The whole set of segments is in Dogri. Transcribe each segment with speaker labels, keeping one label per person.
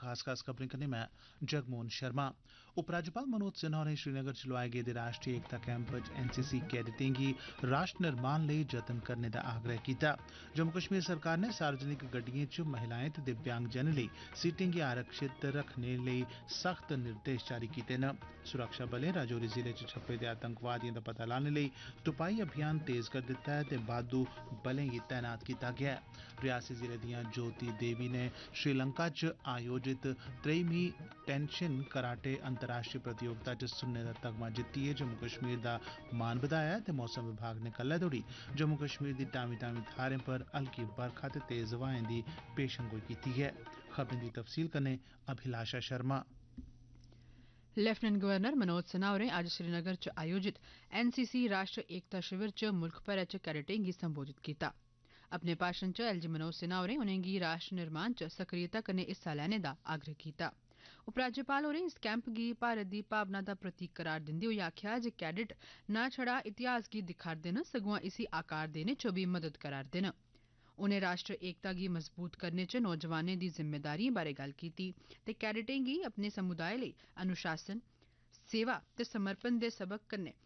Speaker 1: खास खबरें कन्नै मैं जगमोहन शर्मा। उपराज्यपाल मनोज सिन्हा होरें श्रीनगर च लोआए गेदे राष्ट्रीय एकता कैंप च एनसीसी कैडेटें गी राष्ट्र निर्माण लेई जतन करने दा आग्रह कीता। जम्मू कश्मीर सरकार ने सार्वजनिक गड्डिएं च महिलाएं ते दिव्यांगजनें लेई सीटें गी आरक्षित रखने लेई सख्त निर्देश जारी कीते न। सुरक्षा बलें राजौरी जिले च छप्पे दे आतंकवादिएं दा पता लाने लेई तुपाई अभियान तेज कर दित्ता ऐ ते बाद्दू बलें गी तैनात कीता गेआ ऐ। रियासी जिले दियां ज्योति देवी ने श्रीलंका च आयोजित 23वीं टेंशन कराटे अंतर्राष्ट्रीय प्रतियोगिता च सुन्ने दा तगमा जित्तियै जम्मू कश्मीर दा मान बधाया ते मौसम विभाग ने कल्लै तोड़ी जम्मू कश्मीर दी टामी थाहरें पर हल्की बरखा ते तेज हवाएं दी पेशेनगोई कीती ऐ। खबरें दी तफसील कन्नै अभिलाषा शर्मा।
Speaker 2: लेफ्टिनेंट गवर्नर मनोज सिन्हा होरें अज्ज श्रीनगर च आयोजित एनसीसी राष्ट्र एकता शिविर च मुल्ख भरै च कैडेटें गी संबोधित कीता। अपने भाषण च एलजी मनोज सिन्हा होरें उनेंगी राष्ट्र निर्माण च सक्रियता कन्नै हिस्सा लैने दा आग्रह कीता। उपराज्यपाल होरें इस कैंप गी भारत दी भावना दा प्रतीक करार दिंदे होई आखेआ जे कैडेट न छड़ा इतिहास गी दिक्खा'रदे न सगुआं इसी आकार देने च बी मदद करा'रदे न। उनें राष्ट्र एकता गी मजबूत करने च नौजवानें दी जिम्मेदारिएं बारै गल्ल कीती ते कैडेटें गी अपने समुदाय लेई अनुशासन, सेवा ते समर्पण दे सबक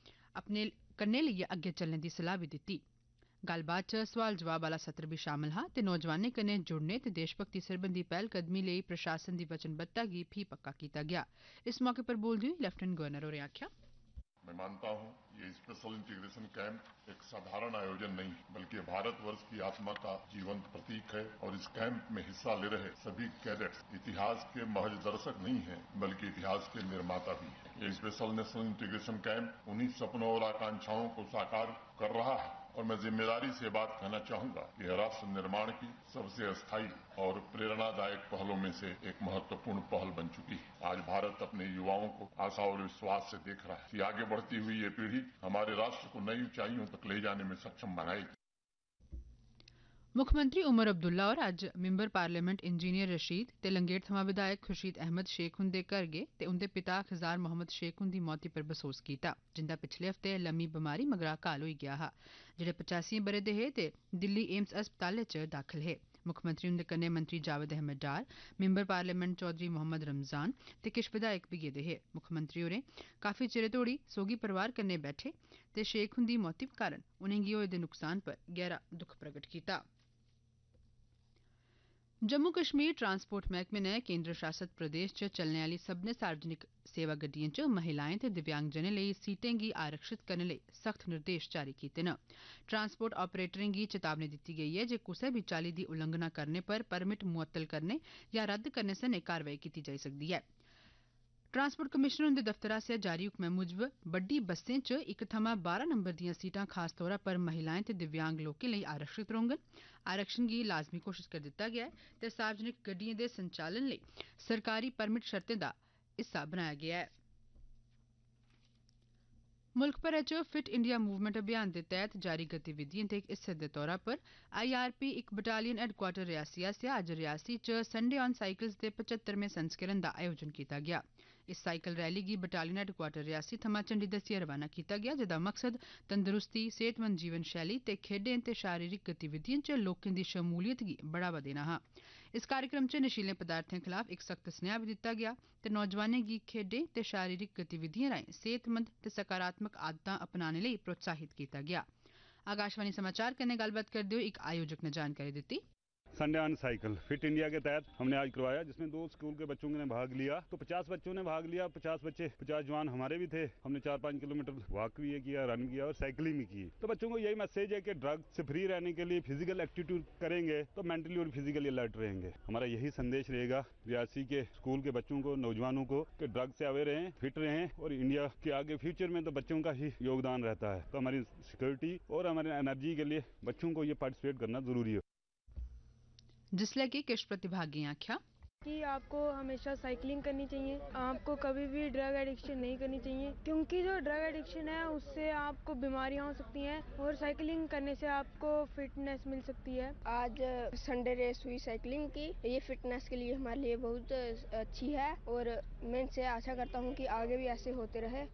Speaker 2: कन्नै लेइयै अग्गै चलने दी सलाह बी दित्ती। गल्लबात च सोआल जवाब आला सत्र बी शामल हा ते नौजवानें कन्नै जुड़ने ते देशभक्ति सरबंधी पैह्लकदमी लेई प्रशासन दी वचनबद्धता गी फ्ही पक्का कीता गेआ। इस मौके पर बोलदे होई लेफ्टिनेंट गवर्नर होरें आखेआ,
Speaker 3: मैं मानता हूं ये स्पेशल इंटीग्रेशन कैंप एक साधारण आयोजन नहीं बल्कि भारतवर्ष की आत्मा का जीवंत प्रतीक है और इस कैंप में हिस्सा ले रहे सभी कैडेट्स इतिहास के महज दर्शक नहीं हैं बल्कि इतिहास के निर्माता भी हैं। ये स्पेशल नेशनल इंटीग्रेशन कैंप उन्हीं सपनों और आकांक्षाओं को साकार कर रहा है और मैं जिम्मेदारी से बात कहना चाहूंगा कि यह राष्ट्र निर्माण की सबसे अस्थायी और प्रेरणादायक पहलों में से एक महत्वपूर्ण पहल बन चुकी है। आज भारत अपने युवाओं को आशा और विश्वास से देख रहा है कि आगे बढ़ती हुई ये पीढ़ी हमारे राष्ट्र को नई ऊंचाइयों तक ले जाने में सक्षम बनाएगी।
Speaker 2: मुक्खमंत्री उमर अब्दुल्ला होर अज्ज मिंबर पार्लियामेंट इंजीनियर रशीद ते लंगेट थमां विधायक खुर्शीद अहमद शेख हुंदे घर गे ते उंदे पिता खजार मोहम्मद शेख हुंदी मौती पर बसोस कीता जिंदा पिछले हफ्ते लम्मी बमारी मगरा काल होई गेआ हा, जेह्ड़े 85 ब'रे दे हे ते दिल्ली एम्स अस्पताल च दाखल हे। मुक्खमंत्री हुंदे कन्नै मंत्री जावेद अहमद डार, मिंबर पार्लियामेंट चौधरी मोहम्मद रमजान ते किश विधायक बी गेदे हे। मुक्खमंत्री होरें काफी चिरै तोड़ी सोगी परिवार कन्नै बैठे ते शेख हुंदी मौती कारण उनेंगी होए दे नुकसान पर गैह्रा दुख प्रगट कीता। जम्मू कश्मीर ट्रांसपोर्ट मैह्कमे नै केंद्र शासित प्रदेश च चलने आह्ली सब्भनें सार्वजनिक सेवा गड्डिएं च महिलाएं ते दिव्यांगजनें लेई सीटें गी आरक्षित करने लेई सख्त निर्देश जारी कीते न। ट्रांसपोर्ट ऑपरेटरें गी चेतावनी दित्ती गेई ऐ जे कुसै बी चाल्ली दी उल्लंघना करने पर परमिट मुअत्तल करने या रद्द करने सने कारवाई कीती जाई सकदी ऐ। ट्रांसपोर्ट कमिशनर हुंदे दफ्तर आसेआ जारी हुक्मै मूजब बड्डी बस्सें च 1 थमां 12 नंबर दियां सीटां खास तौरा पर महिलाएं ते दिव्यांग लोकें लेई आरक्षित रौह्ङन। आरक्षण गी लाजमी घोषित करी दित्ता गेआ ऐ ते सार्वजनिक गड्डिएं दे संचालन लेई सरकारी परमिट शर्तें दा हिस्सा बनाया गेआ ऐ। मुल्ख भरै च फिट इंडिया मूवमेंट अभियान दे तैह्त जारी गतिविधिएं दे इक हिस्से दे तौरा पर IRP 1 बटालियन हैडक्वार्टर रियासी आसेआ अज्ज रियासी च संडे ऑन साइकिल्स दे 75वें संस्करण दा आयोजन कीता गेआ। इस साइकिल रैली गी बटालियन हैडक्वार्टर रियासी थमां झंडी दस्सियै रवाना कीता गेआ जेह्दा मकसद तंदरुस्ती, सेहतमंद जीवन शैली ते खेड्डें ते शारीरिक गतिविधिएं च लोकें दी शमूलियत गी बढ़ावा देना हा। इस कार्यक्रम च नशीलें पदार्थें खलाफ इक सख्त सनेहा बी दित्ता गेआ ते नौजवानें गी खेड्डें ते शारीरिक गतिविधिएं राएं सेहतमंद ते सकारात्मक आदतां अपनाने लेई प्रोत्साहित कीता गेआ। आकाशवाणी समाचार कन्नै गल्लबात करदे होई इक आयोजक ने जानकारी दित्ती।
Speaker 4: Sunday on cycle fit India के तहत हमने आज करवाया जिसमें 2 स्कूल के बच्चों ने भाग लिया। तो 50 बच्चों ने भाग लिया, 50 बच्चे 50 जवान हमारे भी थे। हमने 4-5 किलोमीटर वॉक भी किया, रन किया और साइकिलिंग भी की। तो बच्चों को यही मैसेज है कि ड्रग से फ्री रहने के लिए फिजिकल एक्टिविटी करेंगे तो मेंटली और फिजिकली अलर्ट रहेंगे। हमारा यही संदेश रहेगा रियासी के स्कूल के बच्चों को, नौजवानों को कि ड्रग से अवे रहें, फिट रहें और इंडिया के आगे फ्यूचर में तो बच्चों का ही योगदान रहता है। तो हमारी सिक्योरिटी और हमारी एनर्जी के लिए बच्चों को ये पार्टिसिपेट करना जरूरी है।
Speaker 2: जिसले कि किश प्रतिभागियां आख्या
Speaker 5: कि आपको हमेशा साइकिलिंग करनी चाहिए, आपको कभी भी ड्रग एडिक्शन नहीं करनी चाहिए क्योंकि जो ड्रग एडिक्शन है उससे आपको बीमारियां हो सकती हैं और साइकिलिंग करने से आपको फिटनेस मिल सकती है।
Speaker 6: आज संडे रेस हुई साइकिलिंग की, ये फिटनेस के लिए हमारे लिए बहुत अच्छी है और मैं इनसे आशा करता हूँ कि आगे भी ऐसे होते रहे।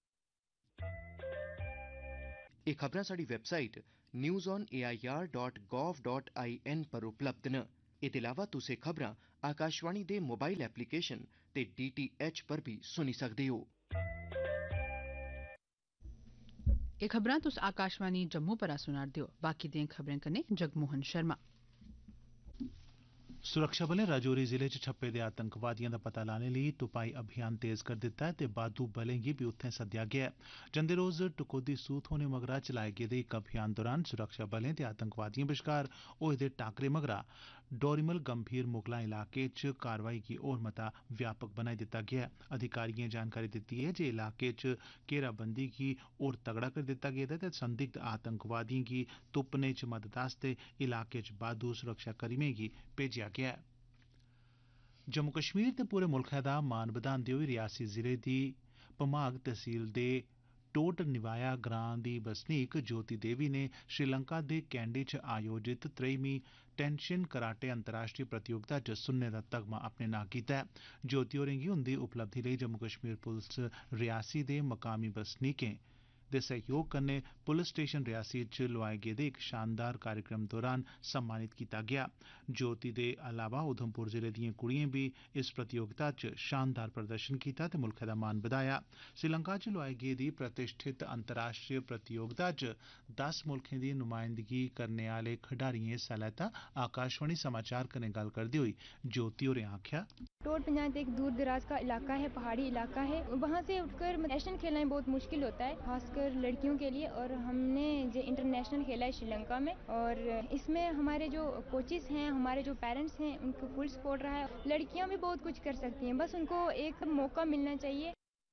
Speaker 7: ये खबरां साडी वेबसाइट newsonair.gov.in पर उपलब्ध न। एह्दे इलावा तुस एह् खबरां आकाशवाणी दे मोबाइल एप्लीकेशन ते DTH पर बी सुनी सकदे हो।
Speaker 2: एह् खबरां तुस आकाशवाणी जम्मू परा सुना'रदे ओ। बाकी दियें खबरें कन्नै जगमोहन शर्मा।
Speaker 1: सुरक्षा बलें राजौरी जिले च छप्पे दे आतंकवादिएं दा पता लाने लेई तुपाई अभियान तेज करी दित्ता ऐ ते बाद्दू बलें गी बी उत्थें सद्देआ गेआ ऐ। जंदे रोज टकोह्दी सूह थ्होने मगरा चलाए गेदे इक अभियान दौरान सुरक्षा बलें ते आतंकवादिएं बश्कार होए दे टाकरे मगरा डोरीमल गंभीर मुगला इलाके च कारवाई गी होर मता व्यापक बनाई दित्ता गेआ ऐ। अधिकारिएं जानकारी दित्ती ऐ जे इलाके च घेराबंदी गी होर तगड़ा करी दित्ता गेदा ऐ ते संदिग्ध आतंकवादिएं गी तुप्पने च मदद आस्तै इलाके च बाद्दू सुरक्षाकर्मिएं गी भेजेआ गेआ ऐ। जम्मू कश्मीर ते पूरे मुल्खै दा मान बधांदे होई रियासी जिले दी भमाग तहसील दे टोट निवाया ग्रां दी बसनीक ज्योति देवी ने श्रीलंका दे कैंडी च आयोजित 3मीं टेंशन कराटे अंतर्राष्ट्रीय प्रतियोगिता च सुन्ने दा तगमा अपने नां कीता ऐ। ज्योति होरें गी उंदी उपलब्धि लेई जम्मू कश्मीर पुलस रियासी दे मकामी बसनीकें दे सहयोग कन्नै पुलिस स्टेशन रियासी च लोआए गेदे इक शानदार कार्यक्रम दौरान सम्मानित कीता गेआ। ज्योति दे अलावा उधमपुर जिले दिएं कुड़िएं बी इस प्रतियोगिता च शानदार प्रदर्शन कीता ते मुल्खै दा मान बधाया। श्रीलंका च लोआई गेदी प्रतिष्ठित अंतर्राष्ट्रीय प्रतियोगिता च 10 मुल्खें दी नुमाइंदगी करने आले खडारिएं हिस्सा लैता। आकाशवाणी समाचार कन्नै गल्ल करदे होई ज्योति होरें आखेआ,
Speaker 8: टोट पंचायत एक दूर दराज का इलाका है, पहाड़ी इलाका है। वहाँ से उठकर नेशनल खेलना बहुत मुश्किल होता है, खासकर लड़कियों के लिए। और हमने जो इंटरनेशनल खेला है श्रीलंका में, और इसमें हमारे जो कोचेस हैं, हमारे जो पेरेंट्स हैं, उनको फुल सपोर्ट रहा है। लड़कियाँ भी बहुत कुछ कर सकती हैं, बस उनको एक मौका मिलना चाहिए।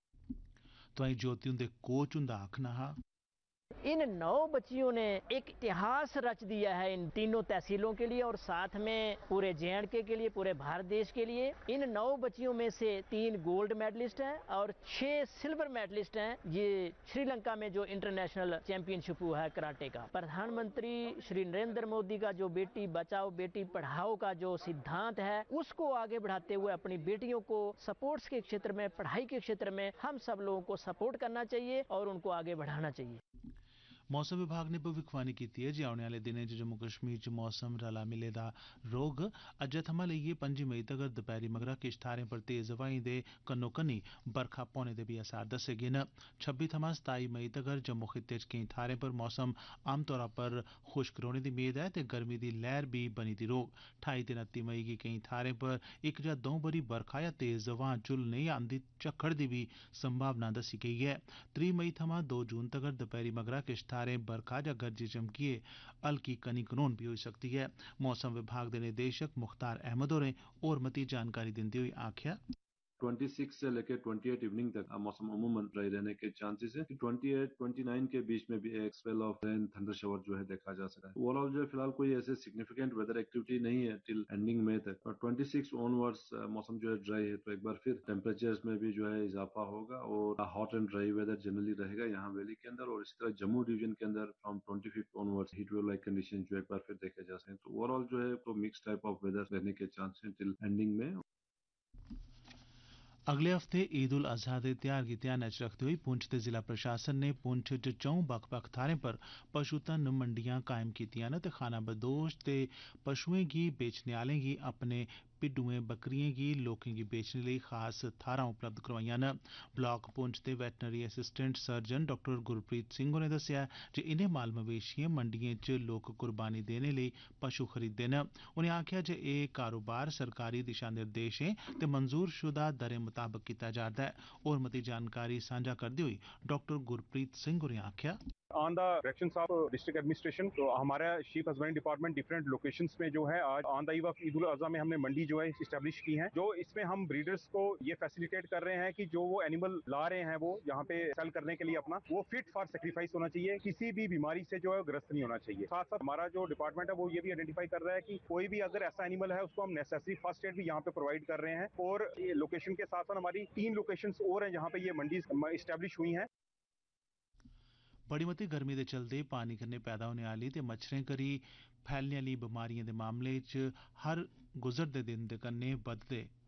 Speaker 1: तो ज्योति उंदे कोच उंदा आखना हा,
Speaker 9: इन 9 बच्चियों ने एक इतिहास रच दिया है इन तीनों तहसीलों के लिए और साथ में पूरे JNK के लिए, पूरे भारत देश के लिए। इन 9 बच्चियों में से 3 गोल्ड मेडलिस्ट हैं और 6 सिल्वर मेडलिस्ट हैं। ये श्रीलंका में जो इंटरनेशनल चैंपियनशिप हुआ है कराटे का। प्रधानमंत्री श्री नरेंद्र मोदी का जो बेटी बचाओ बेटी पढ़ाओ का जो सिद्धांत है, उसको आगे बढ़ाते हुए अपनी बेटियों को स्पोर्ट्स के क्षेत्र में, पढ़ाई के क्षेत्र में हम सब लोगों को सपोर्ट करना चाहिए और उनको आगे बढ़ाना चाहिए।
Speaker 1: मौसम विभाग ने भविक्खवाणी कीती है जे औने आह्ले दिनें च जम्मू कश्मीर च मौसम रला मिले दा रौह्ग। अज्जै थमां लेइयै 5 मई तगर दपैह्री मगरा किश थाह्रें पर तेज हवाएं दे कन्नो-कन्नी बरखा पौने दे बी असार दस्से गे न। 26 थमां 27 मई तगर जम्मू खित्ते च केईं थाह्रें पर मौसम आमतौरा पर खुश्क रौह्ने दी मेद ऐ ते गर्मी दी लैह्र बी बनी दी रौह्ग। 28 ते 29 मई गी केईं थाह्रें पर इक जां द'ऊं बारी बरखा या तेज हवां झुल्लने या अंधी झक्खड़ दी बी संभावना दस्सी गेई ऐ। 30 मई थमां 2 जून तगर दपैह्री मगरा किश थाह्रें बरखा जां गर्जी चमकियै हल्की कनी कनून बी होई सकदी ऐ। मौसम विभाग दे निदेशक मुख्तार अहमद होरें होर मती जानकारी दिंदे होई आखेआ,
Speaker 10: 26 से लेकर 28 इवनिंग तक मौसम अमूमन ड्राई रहने के चांसेस है। 28-29 के बीच में भी एक spell of rain thunder shower जो है देखा जा सकता है। ओवरऑल जो है फिलहाल कोई ऐसे सिग्निफिकेंट वेदर एक्टिविटी नहीं है टिल एंडिंग मई तक। और 26 ऑनवर्ड्स मौसम जो है ड्राई है, तो एक बार फिर टेम्परेचर्स में भी जो है इजाफा होगा और hot and dry weather generally रहेगा यहाँ वैली के अंदर। और इसी तरह जम्मू डिवीजन के अंदर from 25 onwards heat wave like condition जो एक बार फिर देखे जा सकते हैं। तो ओवरऑल जो है तो मिक्स टाइप ऑफ वेदर रहने के चांस है टिल एंडिंग में।
Speaker 1: अगले हफ्ते ईद उल अजहा दे ध्यार गी ध्यानै च रखदे होई पुंछ दे जिला प्रशासन ने पुंछ च 4 बक्ख-बक्ख थाह्रें पर पशु धन मंडियां कायम कीतियां न ते खानाबदोश ते पशुएं गी बेचने आह्लें गी अपने भिड्डुएं बकरिएं गी लोकें गी बेचने लेई खास थाह्रां उपलब्ध करोआइयां न। ब्लाक पुंछ दे वैटनरी असिस्टेंट सर्जन डॉ गुरप्रीत सिंह होरें दस्सेआ जे इनें माल मवेशिएं मंडियें च लोक कुर्बानी देने लेई पशु खरीददे न। उनें आखेआ जे एह् कारोबार सरकारी दिशा निर्देशें ते मंजूरशुदा दरें मुताबक कीता जा'रदा है। होर मती जानकारी सांझा करदे होई डॉ गुरप्रीत सिंह होरें आखेआ,
Speaker 11: on the directions of district administration तो हमारा sheep husbandry department different locations में जो है आज on the eve of Eid ul Azha में हमने मंडी जो है इस्टेब्लिश की है। जो इसमें हम ब्रीडर्स को ये फैसिलिटेट कर रहे हैं कि जो वो एनिमल ला रहे हैं वो यहाँ पे सेल करने के लिए अपना वो फिट फॉर सेक्रीफाइस होना चाहिए, किसी भी बीमारी से जो है ग्रस्त नहीं होना चाहिए। साथ साथ हमारा जो डिपार्टमेंट है वो ये भी आइडेंटिफाई कर रहा है कि कोई भी अगर ऐसा एनिमल है उसको हम नेसेसरी फर्स्ट एड भी यहाँ पे प्रोवाइड कर रहे हैं। और लोकेशन के साथ साथ हमारी 3 लोकेशन और हैं जहाँ पे ये मंडी इस्टेब्लिश हुई हैं।
Speaker 1: बड़ी मती गर्मी दे चलदे पानी कन्नै पैदा होने आह्ली ते मच्छरें करी फैलने आह्ली बमारियें दे मामले च हर गुजरदे दिन दे कन्नै बधदे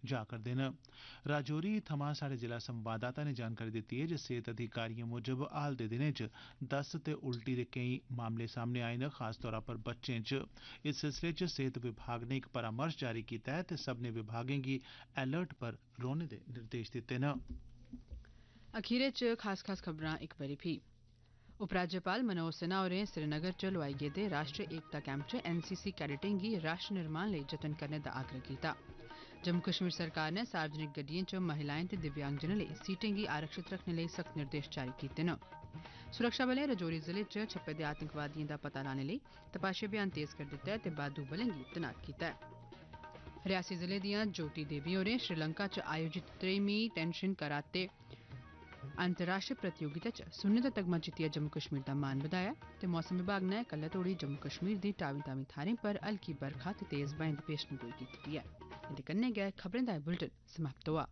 Speaker 1: जा करदे न। राजौरी थमां साढ़े जिला संवाददाता ने जानकारी दित्ती है जे सेहत अधिकारिएं मुजब हाल दे दिनें च दस्त ते उल्टी दे केईं मामले सामने आए न, खास तौरा पर बच्चें च। इस सिलसिले च सेहत विभाग ने इक परामर्श जारी कीता ऐ ते सब्भनें विभागें गी अलर्ट पर रौह्ने दे निर्देश दित्ते न।
Speaker 2: अखीरे च खास खबरां इक बारी फ्ही। उपराज्यपाल मनोज सिन्हा होरें श्रीनगर च लोआई गेदे राष्ट्रीय एकता कैंप च एनसीसी कैडेटें गी राष्ट्र निर्माण लेई जतन करने दा आग्रह कीता। जम्मू कश्मीर सरकार ने सार्वजनिक गड्डिएं च महिलाएं ते दिव्यांगजनें लेई सीटें गी आरक्षित रखने लेई सख्त निर्देश जारी कीते न। सुरक्षा बलें रजौरी जिले च छप्पे दे आतंकवादिएं दा पता लाने लेई तपाशी अभियान तेज करी दित्ता ऐ ते बाद्दू बलें गी तैनात कीता ऐ। रियासी जिले दियां ज्योति देवी होरें श्रीलंका च आयोजित 3मीं टेंशन कराते अंतर्राष्ट्रीय प्रतियोगिता च सुन्ने दा तगमा जित्तियै जम्मू कश्मीर दा मान बधाया ते मौसम विभाग ने कल्लै तोड़ी जम्मू कश्मीर दी टावी थाह्रें पर हल्की बरखा ते तेज ब्हाएं दी पेशेनगोई कीती ऐ। एह्दे कन्नै गै खबरें दा बुलेटिन समाप्त होआ।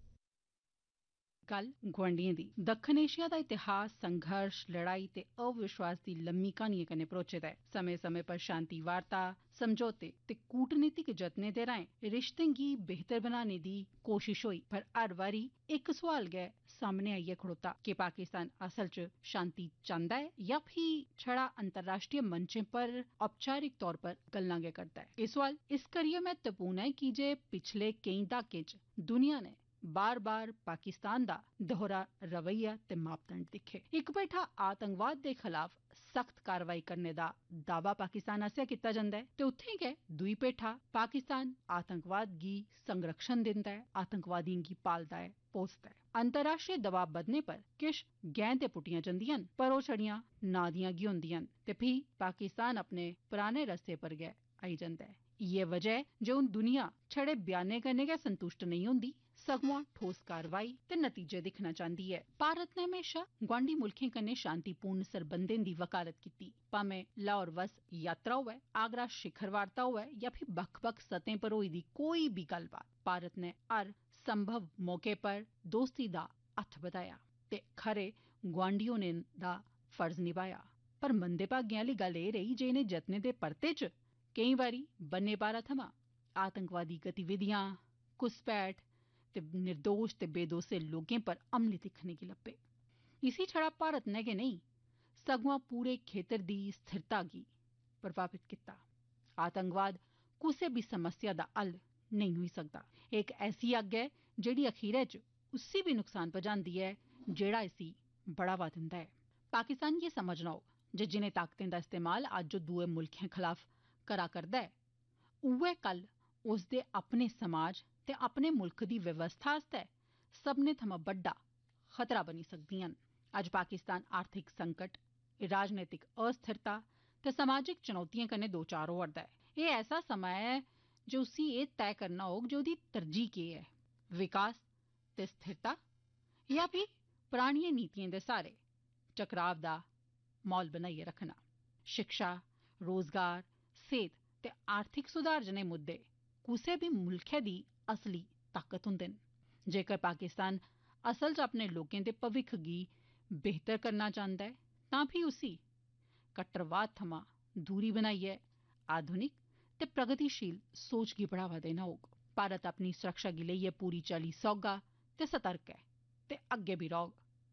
Speaker 12: कल गुआंढियें दी दक्खन एशिया दा इतिहास संघर्ष, लड़ाई ते अविश्वास दी लम्मी क्हानियें कन्नै भरोचे दा ऐ। समें समें पर शांति वार्ता, समझौते ते कूटनीतिक जतनें दे राएं रिश्तें गी बेहतर बनाने दी कोशिश होई, पर हर बारी इक सोआल गै सामने आइयै खड़ोता कि पाकिस्तान असल च शांति चांह्दा ऐ या फ्ही छड़ा अंतर्राष्ट्रीय मंचें पर औपचारिक तौर पर गल्लां गै करदा ऐ। एह् सोआल इस करियै महत्वपूर्ण ऐ की जे पिछले केईं दहाकें च दुनिया ने बार बार पाकिस्तान दा दोहरा रवैया ते मापदंड दिक्खे। इक पैठा आतंकवाद दे खलाफ सख्त कारवाई करने दा दावा पाकिस्तान आसेआ कीता जंदा ऐ ते उत्थें गै दूई पैठा पाकिस्तान आतंकवाद गी संरक्षण दिंदा ऐ, आतंकवादियें गी पालदा ऐ, पोसदा ऐ। अंतर्राष्ट्रीय दबाव बधने पर किश गैं ते पुट्टियां जंदियां न, पर ओह् छड़ियां नां दियां गै होंदियां न ते फ्ही पाकिस्तान अपने पराने रस्ते पर गै आई जंदा ऐ। इ'यै वजह ऐ जे हून दुनिया छड़े बयानें कन्नै गै संतुष्ट नेईं होंदी, सगुआं ठोस कारवाई ते नतीजे दिक्खना चांह्दी ऐ। भारत ने हमेशा गुआंढी मुल्खें कन्नै शांतिपूर्ण सरबंधें दी वकालत कीती, भामें लाहौर बस यात्रा होऐ, आगरा शिखर वार्ता होऐ या फ्ही बक्ख बक्ख सतहें पर होई दी कोई बी गल्लबात। भारत ने हर संभव मौके पर दोस्ती दा हत्थ बधाया ते खरे गुआंढी होने दा फर्ज निभाया। पर मंदे भागें आह्ली गल्ल एह् रेही जे इनें जतनें दे परते च केईं बारी बन्ने पारा थमां आतंकवादी गतिविधियां, घुसपैठ ते निर्दोष ते बेदोसे लोकें पर हमले दिक्खने गी लब्भे। इसी छड़ा भारत ने गै नेईं, सगुआं पूरे खेतर दी स्थिरता गी प्रभावित कीता। आतंकवाद कुसै बी समस्या दा हल नेईं होई सकदा। इक ऐसी अग्ग ऐ जेह्ड़ी अखीरै च उसी बी नुकसान पजांदी ऐ जेह्ड़ा इसी बढ़ावा दिंदा ऐ। पाकिस्तान गी समझना होग जे जिनें ताकतें दा इस्तेमाल अज्ज ओह् दुए मुल्खें खलाफ करा करदा ऐ, उ'ऐ कल उसदे अपने समाज ते अपने मुल्ख दी व्यवस्था आस्तै सभनें थमां बड्डा खतरा बनी सकदियां न। अज्ज पाकिस्तान आर्थिक संकट, राजनीतिक अस्थिरता ते समाजिक चुनौतियें कन्नै दो चार होआ करदा ऐ। एह् ऐसा समां ऐ जे उसी एह् तय करना होग जे ओह्दी तरजीह केह् ऐ, विकास ते स्थिरता या फ्ही परानियें नीतियें दे सहारे टकराव दा माहौल बनाइयै रखना। शिक्षा, रोजगार, सेहत ते आर्थिक सुधार जनेह् मुद्दे कुसै बी मुल्खै दी असली ताकत होंदे न। जेकर पाकिस्तान असल च अपने लोकें दे भविक्ख गी बेहतर करना चांह्दा ऐ, तां फ्ही उसी कट्टरवाद थमां दूरी बनाइयै आधुनिक ते प्रगतिशील सोच गी बढ़ावा देना होग। भारत अपनी सुरक्षा गी लेइयै पूरी चाल्ली सौह्गा ते सतर्क ऐ ते अग्गै बी रौह्ग।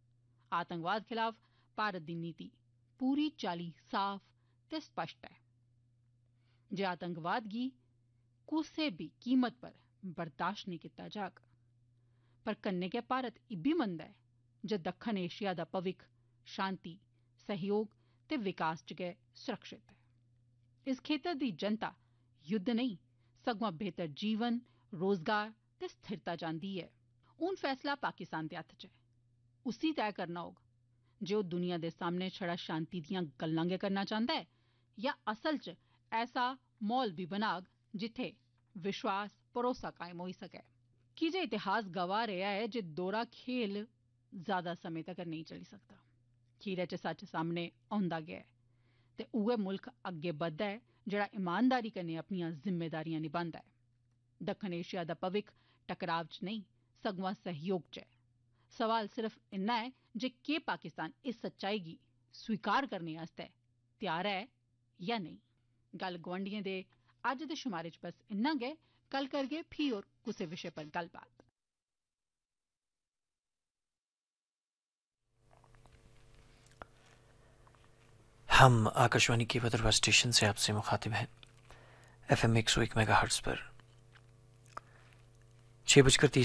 Speaker 12: आतंकवाद खिलाफ भारत दी नीति पूरी चाल्ली साफ ते स्पष्ट ऐ जे आतंकवाद गी कुसै बी कीमत पर बर्दाश्त नेईं कीता जाग। पर कन्नै गै भारत इब्बी मनदा ऐ जे दक्खन एशिया दा भविक्ख शांति, सहयोग ते विकास च गै सुरक्षित ऐ। इस खेतर दी जनता युद्ध नेईं, सगुआं बेहतर जीवन, रोजगार ते स्थिरता चांह्दी ऐ। हून फैसला पाकिस्तान दे हत्थ च ऐ। उसी तय करना होग जे ओह् दुनिया दे सामने छड़ा शांति दियां गल्लां गै करना चांह्दा ऐ या असल च ऐसा माहौल बी बनाग जित्थै विश्वास, भरोसा कायम होई सकै। की जे इतिहास गवाह रेहा ऐ जे दोहरा खेल ज्यादा समें तगर नेईं चली सकदा। खीरै च सच्च सामने औंदा गै ऐ ते उ'ऐ मुल्ख अग्गै बधदा ऐ जेह्ड़ा ईमानदारी कन्नै अपनियां जिम्मेदारियां निभांदा ऐ। दक्खन एशिया दा भविक्ख टकराव च नेईं, सगुआं सहयोग च ऐ। सवाल सिर्फ इन्ना ऐ जे केह् पाकिस्तान इस सच्चाई गी स्वीकार करने आस्तै त्यार ऐ या नेईं। गल्ल गुआंढियें दे अज्ज दे शुमारे च बस इन्ना गै। कल करगे फी और कुसे विषय पर गलबात।
Speaker 13: हम आकाशवाणी की भद्रवा स्टेशन से आपसे मुखातिब हैं FM 101 मेगाहर्ट्ज पर 6:30